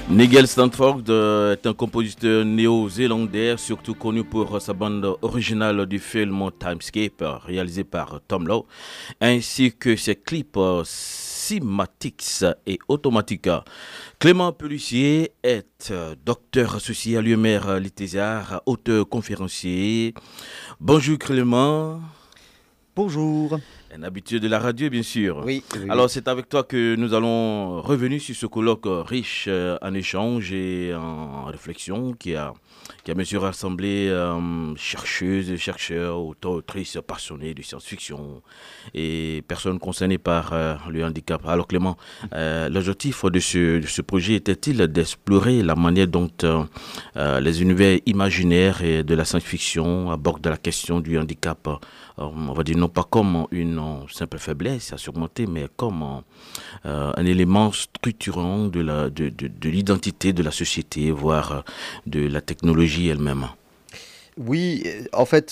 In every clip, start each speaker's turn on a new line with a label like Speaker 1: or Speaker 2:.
Speaker 1: Nigel Stanford est un compositeur néo-zélandais, surtout connu pour sa bande originale du film Timescape, réalisé par Tom Lowe, ainsi que ses clips cinématiques et automatiques. Clément Pellissier est docteur associé à l'UMR Litéziard, auteur conférencier. Bonjour Clément.
Speaker 2: Bonjour.
Speaker 1: Un habitué de la radio, bien sûr.
Speaker 2: Oui.
Speaker 1: Alors, c'est avec toi que nous allons revenir sur ce colloque riche en échanges et en réflexions qui a bien sûr rassemblé chercheuses et chercheurs, auteurs, autrices passionnés de science-fiction et personnes concernées par le handicap. Alors, Clément, l'objectif de ce projet était-il d'explorer la manière dont les univers imaginaires et de la science-fiction abordent la question du handicap, on va dire non pas comme une simple faiblesse à surmonter, mais comme un élément structurant de l'identité de la société, voire de la technologie elle-même.
Speaker 2: Oui, en fait,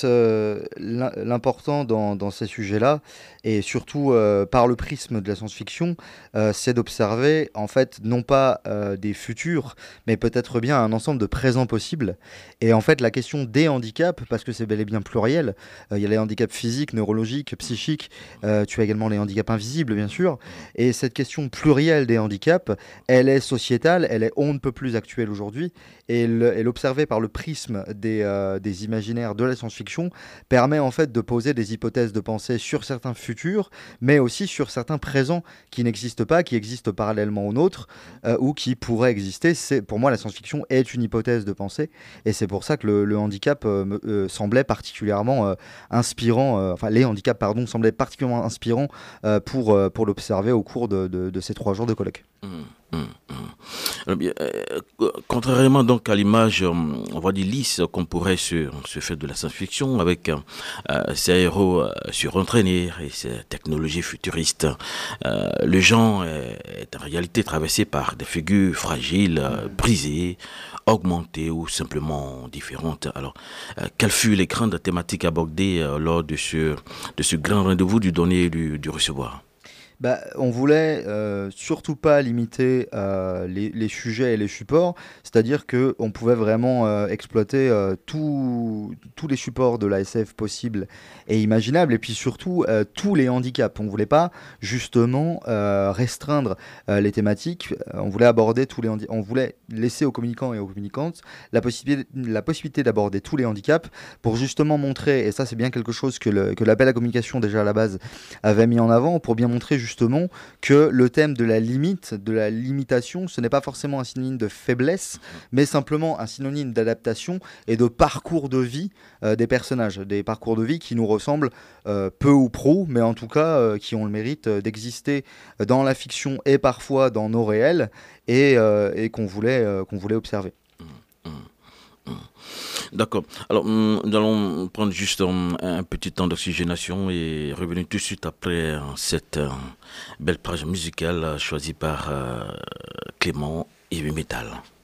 Speaker 2: l'important dans ces sujets-là, et surtout par le prisme de la science-fiction, c'est d'observer, en fait, non pas des futurs, mais peut-être bien un ensemble de présents possibles. Et en fait, la question des handicaps, parce que c'est bel et bien pluriel, il y a les handicaps physiques, neurologiques, psychiques, tu as également les handicaps invisibles, bien sûr. Et cette question plurielle des handicaps, elle est sociétale, elle est on ne peut plus actuelle aujourd'hui, et l'observer par le prisme des imaginaires de la science-fiction permet en fait de poser des hypothèses de pensée sur certains futurs, mais aussi sur certains présents qui n'existent pas, qui existent parallèlement aux nôtres, ou qui pourraient exister. Pour moi, la science-fiction est une hypothèse de pensée, et c'est pour ça que le handicap semblait particulièrement inspirant, enfin les handicaps, pardon, semblaient particulièrement inspirants pour l'observer au cours de ces 3 jours de colloque.
Speaker 1: Mmh, mmh. Bien, contrairement donc à l'image, on va dire lisse qu'on pourrait se faire de la science-fiction avec ces héros surentraînés et ces technologies futuristes, le genre est en réalité traversé par des figures fragiles, brisées, augmentées ou simplement différentes. Alors, quelles furent les grandes thématiques abordées lors de ce grand rendez-vous du donner et du recevoir?
Speaker 2: Bah, on voulait surtout pas limiter les sujets et les supports, c'est-à-dire qu'on pouvait vraiment exploiter tous les supports de la SF possibles et imaginables, et puis surtout tous les handicaps. On voulait pas justement restreindre les thématiques, on voulait aborder on voulait laisser aux communicants et aux communicantes la possibilité d'aborder tous les handicaps pour justement montrer, et ça c'est bien quelque chose que l'appel à communication déjà à la base avait mis en avant, pour bien montrer justement que le thème de la limite, de la limitation, ce n'est pas forcément un synonyme de faiblesse, mais simplement un synonyme d'adaptation et de parcours de vie des personnages, des parcours de vie qui nous ressemblent peu ou prou, mais en tout cas qui ont le mérite d'exister dans la fiction et parfois dans nos réels, et qu'on voulait observer.
Speaker 1: D'accord. Alors, nous allons prendre juste un petit temps d'oxygénation et revenir tout de suite après cette belle page musicale choisie par Clément et Metal.